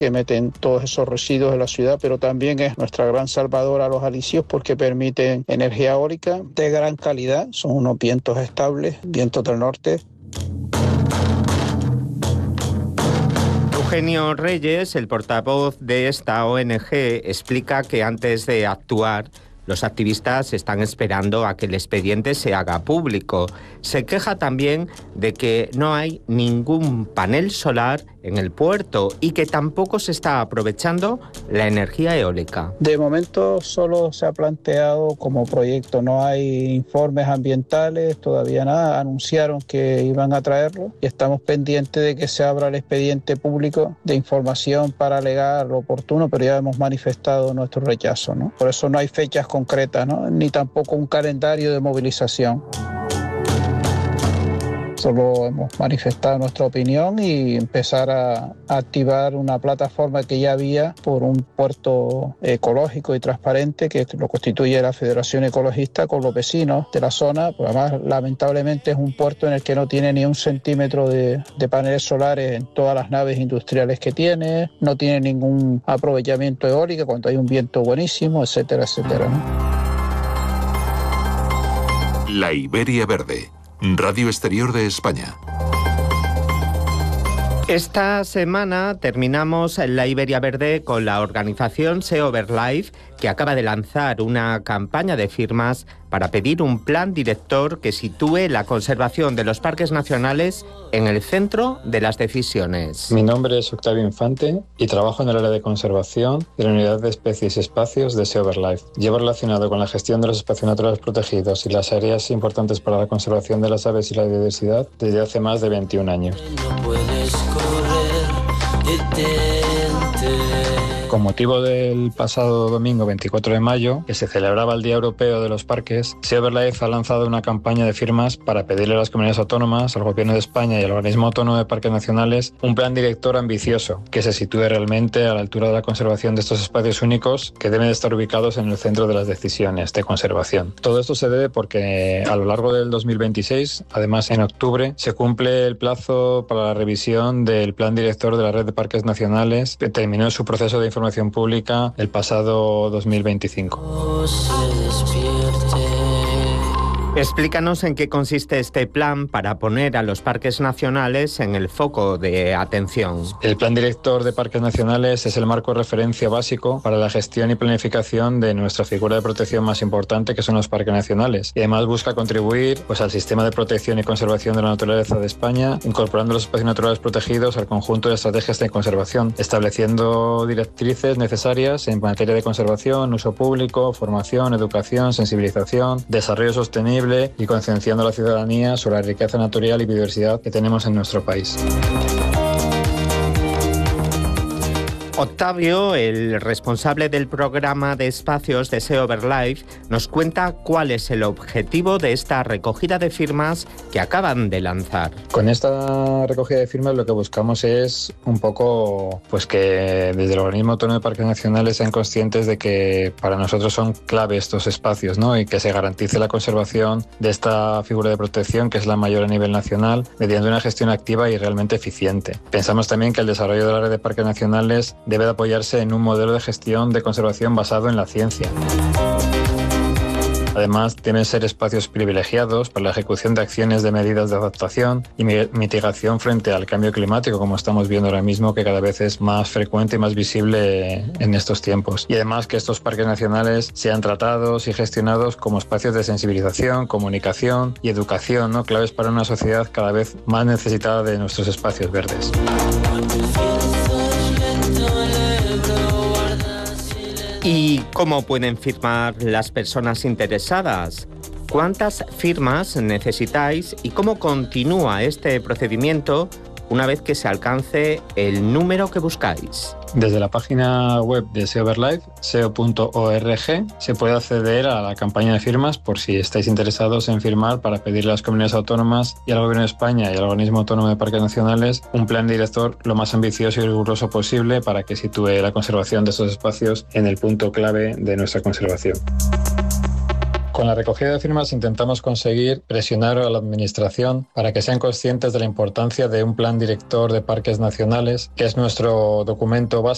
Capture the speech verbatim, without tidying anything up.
que meten todos esos residuos de la ciudad, pero también es nuestra gran salvadora a los alisios porque permiten energía eólica de gran calidad, son unos vientos estables, vientos del norte. Eugenio Reyes, el portavoz de esta O N Ge, explica que antes de actuar, los activistas están esperando a que el expediente se haga público. Se queja también de que no hay ningún panel solar en el puerto y que tampoco se está aprovechando la energía eólica. De momento solo se ha planteado como proyecto, no hay informes ambientales, todavía nada. Anunciaron que iban a traerlo y estamos pendientes de que se abra el expediente público de información para alegar lo oportuno, pero ya hemos manifestado nuestro rechazo, ¿no? Por eso no hay fechas concretas, ¿no? Ni tampoco un calendario de movilización. Solo hemos manifestado nuestra opinión y empezar a, a activar una plataforma que ya había por un puerto ecológico y transparente que lo constituye la Federación Ecologista con los vecinos de la zona. Pues además, lamentablemente es un puerto en el que no tiene ni un centímetro de, de paneles solares en todas las naves industriales que tiene, no tiene ningún aprovechamiento eólico cuando hay un viento buenísimo, etcétera, etcétera, ¿no? La Iberia Verde, Radio Exterior de España. Esta semana terminamos la Iberia Verde con la organización SeoverLife, que acaba de lanzar una campaña de firmas para pedir un plan director que sitúe la conservación de los parques nacionales en el centro de las decisiones. Mi nombre es Octavio Infante y trabajo en el área de conservación de la Unidad de Especies y Espacios de SeoverLife. Llevo relacionado con la gestión de los espacios naturales protegidos y las áreas importantes para la conservación de las aves y la biodiversidad desde hace más de veintiún años. No puedes correr, detente. Con motivo del pasado domingo veinticuatro de mayo, que se celebraba el Día Europeo de los Parques, SeoverLife ha lanzado una campaña de firmas para pedirle a las comunidades autónomas, al Gobierno de España y al Organismo Autónomo de Parques Nacionales un plan director ambicioso que se sitúe realmente a la altura de la conservación de estos espacios únicos que deben estar ubicados en el centro de las decisiones de conservación. Todo esto se debe porque a lo largo del dos mil veintiséis, además en octubre, se cumple el plazo para la revisión del plan director de la Red de Parques Nacionales que terminó su proceso de información pública el pasado dos mil veinticinco. Explícanos en qué consiste este plan para poner a los parques nacionales en el foco de atención. El Plan Director de Parques Nacionales es el marco de referencia básico para la gestión y planificación de nuestra figura de protección más importante, que son los parques nacionales. Y además busca contribuir pues, al sistema de protección y conservación de la naturaleza de España, incorporando los espacios naturales protegidos al conjunto de estrategias de conservación, estableciendo directrices necesarias en materia de conservación, uso público, formación, educación, sensibilización, desarrollo sostenible y concienciando a la ciudadanía sobre la riqueza natural y biodiversidad que tenemos en nuestro país. Octavio, el responsable del programa de espacios de SeoverLife, nos cuenta cuál es el objetivo de esta recogida de firmas que acaban de lanzar. Con esta recogida de firmas lo que buscamos es un poco pues que desde el Organismo Autónomo de Parques Nacionales sean conscientes de que para nosotros son clave estos espacios, ¿no? Y que se garantice la conservación de esta figura de protección, que es la mayor a nivel nacional, mediante una gestión activa y realmente eficiente. Pensamos también que el desarrollo de la red de parques nacionales debe de apoyarse en un modelo de gestión de conservación basado en la ciencia. Además, deben ser espacios privilegiados para la ejecución de acciones de medidas de adaptación y mitigación frente al cambio climático, como estamos viendo ahora mismo, que cada vez es más frecuente y más visible en estos tiempos. Y además que estos parques nacionales sean tratados y gestionados como espacios de sensibilización, comunicación y educación, ¿no? Claves para una sociedad cada vez más necesitada de nuestros espacios verdes. ¿Y cómo pueden firmar las personas interesadas? ¿Cuántas firmas necesitáis y cómo continúa este procedimiento una vez que se alcance el número que buscáis? Desde la página web de SeoverLife, seo punto org, se puede acceder a la campaña de firmas por si estáis interesados en firmar para pedirle a las comunidades autónomas y al Gobierno de España y al Organismo Autónomo de Parques Nacionales un plan director lo más ambicioso y riguroso posible para que sitúe la conservación de estos espacios en el punto clave de nuestra conservación. Con la recogida de firmas intentamos conseguir presionar a la Administración para que sean conscientes de la importancia de un plan director de parques nacionales, que es nuestro documento básico